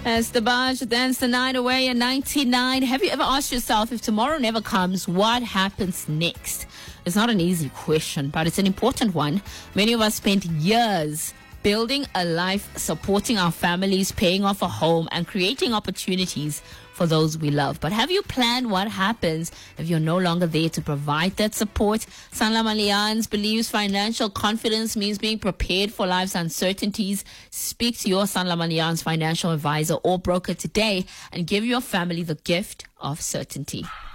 As the Baj dance the night away at 99. Have you ever asked yourself, if tomorrow never comes, what happens next? It's not an easy question, but it's an important one. Many of us spent years building a life, supporting our families, paying off a home, and creating opportunities for those we love. But have you planned what happens if you're no longer there to provide that support? Sanlam Alliance believes financial confidence means being prepared for life's uncertainties. Speak to your Sanlam Alliance financial advisor or broker today and give your family the gift of certainty.